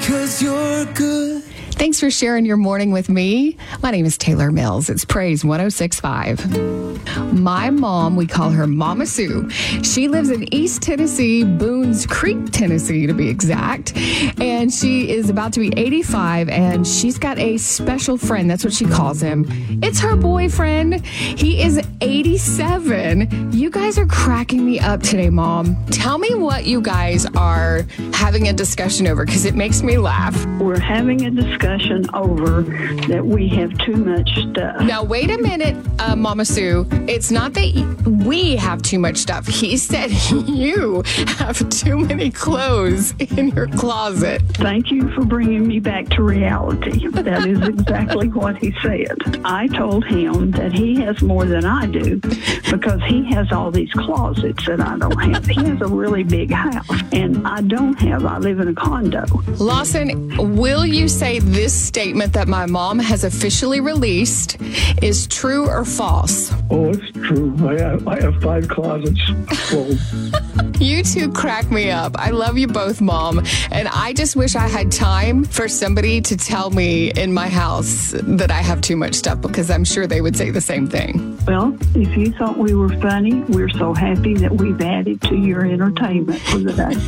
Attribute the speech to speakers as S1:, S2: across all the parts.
S1: 'cause you're good.
S2: Thanks for sharing your morning with me. My name is Taylor Mills. It's Praise 106.5. My mom, we call her Mama Sue. She lives in East Tennessee, Boones Creek, Tennessee, to be exact. And she is about to be 85, and she's got a special friend. That's what she calls him. It's her boyfriend. He is 87. You guys are cracking me up today, Mom. Tell me what you guys are having a discussion over, because it makes me laugh.
S3: We're having a discussion over that we have too much stuff.
S2: Now, wait a minute, Mama Sue. It's not that we have too much stuff. He said you have too many clothes in your closet.
S3: Thank you for bringing me back to reality. That is exactly what he said. I told him that he has more than I do because he has all these closets that I don't have. He has a really big house, and I don't have. I live in a condo.
S2: Lawson, will you say this statement that my mom has officially released is true or false?
S4: Oh, it's true. I have 5 closets full.
S2: You two crack me up. I love you both, Mom. And I just wish I had time for somebody to tell me in my house that I have too much stuff, because I'm sure they would say the same thing.
S3: Well, if you thought we were funny, we're so happy that we've added to your entertainment for the day.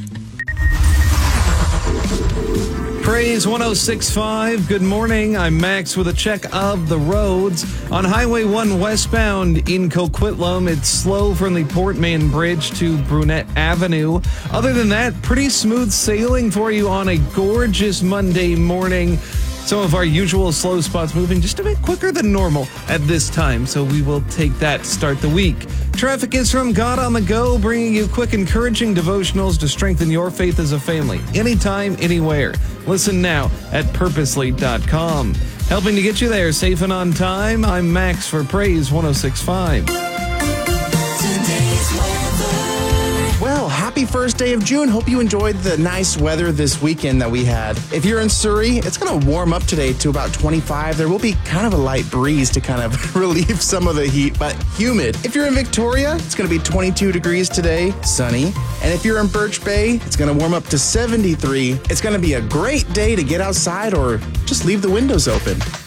S1: Praise 106.5. Good morning. I'm Max with a check of the roads. On Highway 1 westbound in Coquitlam, it's slow from the Port Mann Bridge to Brunette Avenue. Other than that, pretty smooth sailing for you on a gorgeous Monday morning. Some of our usual slow spots moving just a bit quicker than normal at this time, so we will take that to start the week. Traffic is from God on the Go, bringing you quick, encouraging devotionals to strengthen your faith as a family, anytime, anywhere. Listen now at purposely.com. Helping to get you there safe and on time, I'm Max for Praise 106.5.
S5: Well, happy first day of June. Hope you enjoyed the nice weather this weekend that we had. If you're in Surrey, it's going to warm up today to about 25. There will be kind of a light breeze to kind of relieve some of the heat, but humid. If you're in Victoria, it's going to be 22 degrees today, sunny. And if you're in Birch Bay, it's going to warm up to 73. It's going to be a great day to get outside or just leave the windows open.